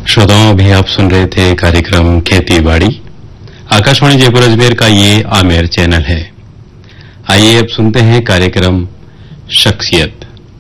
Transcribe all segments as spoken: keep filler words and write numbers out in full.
श्रोताओं, अभी आप सुन रहे थे कार्यक्रम खेती बाड़ी। आकाशवाणी जयपुर अजमेर का ये आमेर चैनल है। आइए अब सुनते हैं कार्यक्रम शख्सियत।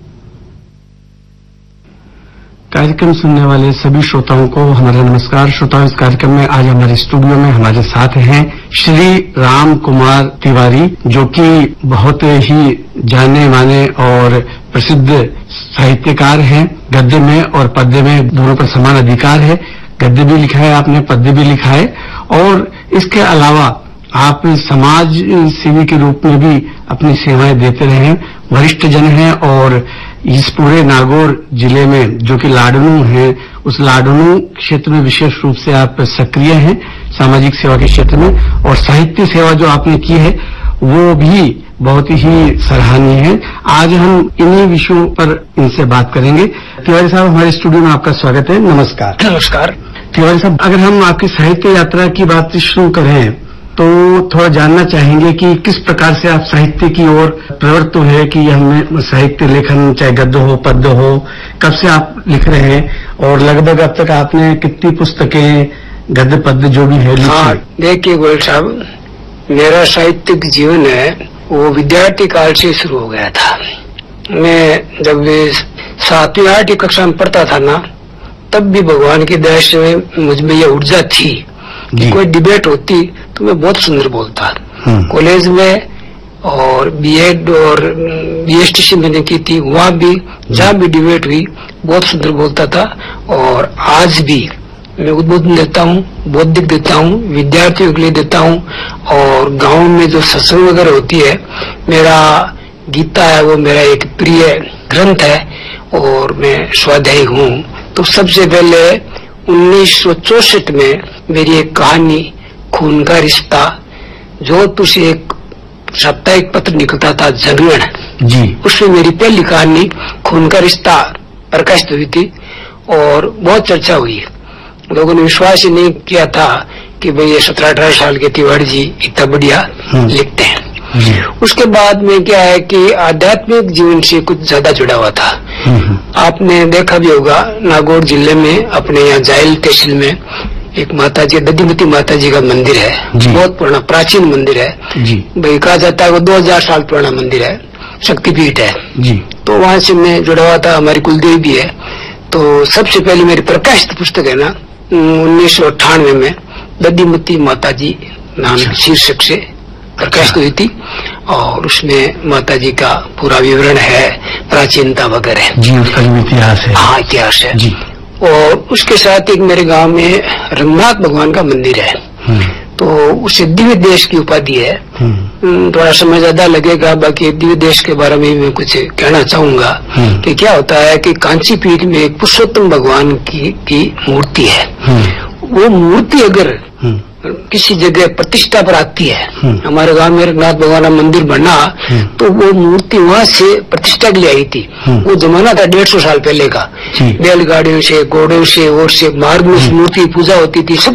कार्यक्रम सुनने वाले सभी श्रोताओं को हमारा नमस्कार। श्रोताओं, इस कार्यक्रम में आज हमारे स्टूडियो में हमारे साथ हैं श्री राम कुमार तिवारी, जो कि बहुत ही जाने माने और प्रसिद्ध साहित्यकार हैं। गद्य में और पद्य में दोनों पर समान अधिकार है। गद्य भी लिखा है आपने, पद्य भी लिखा है, और इसके अलावा आप समाज सेवी के रूप में भी अपनी सेवाएं देते रहे हैं। वरिष्ठ जन हैं और इस पूरे नागौर जिले में जो कि लाडनू है, उस लाडनू क्षेत्र में विशेष रूप से आप सक्रिय हैं सामाजिक सेवा के क्षेत्र में, और साहित्य सेवा जो आपने की है वो भी बहुत ही सराहनीय है। आज हम इन्हीं विषयों पर इनसे बात करेंगे। तिवारी साहब, हमारे स्टूडियो में आपका स्वागत है। नमस्कार। नमस्कार। तिवारी साहब, अगर हम आपकी साहित्य यात्रा की बात शुरू करें तो थोड़ा जानना चाहेंगे कि किस प्रकार से आप साहित्य की ओर प्रवृत्त है कि हमें साहित्य लेखन, चाहे गद्य हो पद्य हो, कब से आप लिख रहे हैं और लगभग अब तक आपने कितनी पुस्तकें गद्य पद्य जो भी है लिखी? हाँ, देखिए गोयल साहब, मेरा साहित्यिक जीवन है वो विद्यार्थी काल से शुरू हो गया था। मैं जब सातवीं आठवीं कक्षा में पढ़ता था ना, तब भी भगवान की दया से मुझ में यह ऊर्जा थी कि कोई डिबेट होती तो मैं बहुत सुंदर बोलता। कॉलेज में और बीएड और बीएसटीसी मैंने की थी, वहां भी जहाँ भी डिबेट हुई बहुत सुंदर बोलता था। और आज भी मैं उद्बोधन देता हूँ, बौद्धिक देता हूँ, विद्यार्थियों के लिए देता हूँ। और गांव में जो सत्संग वगैरह होती है, मेरा गीता है वो मेरा एक प्रिय ग्रंथ है और मैं स्वाध्यायी हूँ। तो सबसे पहले उन्नीस सौ चौसठ में मेरी एक कहानी खून का रिश्ता, जोधपुर से एक साप्ताहिक पत्र निकलता था जनगण जी, उसमें मेरी पहली कहानी खून का रिश्ता प्रकाशित हुई थी और बहुत चर्चा हुई। लोगों ने विश्वास ही नहीं किया था कि भाई ये सत्रह अठारह साल के तिवारी जी इतना बढ़िया लिखते हैं। उसके बाद में क्या है कि आध्यात्मिक जीवन से कुछ ज्यादा जुड़ा हुआ था। आपने देखा भी होगा, नागौर जिले में अपने यहाँ जायल तहसील में एक माता जी, दधिमती माता जी का मंदिर है, बहुत पुराना प्राचीन मंदिर है भाई। कहा जाता है वो दो हजार साल पुराना मंदिर है, शक्तिपीठ है जी। तो वहां से मैं जुड़ा हुआ था, हमारी कुलदेवी भी है। तो सबसे पहले मेरी प्रकाशित पुस्तक है ना उन्नीस सौ अट्ठानवे में दधिमती माता जी नाम शीर्षक से प्रकाशित हुई थी, और उसमें माता जी का पूरा विवरण है, प्राचीनता वगैरह जी, उसका इतिहास है। हाँ, इतिहास है जी। और उसके साथ एक मेरे गांव में रंगनाथ भगवान का मंदिर है, तो उसे दिव्य देश की उपाधि है। थोड़ा समय ज्यादा लगेगा, बाकी दिव्य देश के बारे में मैं कुछ कहना चाहूंगा कि क्या होता है कि कांची पीठ में एक पुरुषोत्तम भगवान की, की मूर्ति है। वो मूर्ति अगर किसी जगह प्रतिष्ठा पर आती है, हमारे गांव में रंगनाथ भगवान का मंदिर बना तो वो मूर्ति वहां से प्रतिष्ठा के लिए आई थी। वो जमाना था डेढ़ सौ साल पहले का, बैलगाड़ियों से, घोड़ों से और से मार्ग में उस मूर्ति की पूजा होती थी।